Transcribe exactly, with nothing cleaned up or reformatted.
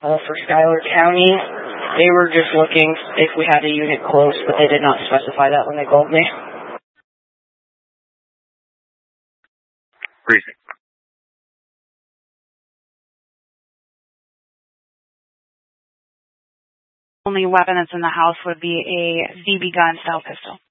uh, for Schuyler County. They were just looking if we had a unit close, but they did not specify that when they called me. Briefing. Only weapon that's in the house would be a B B gun style pistol.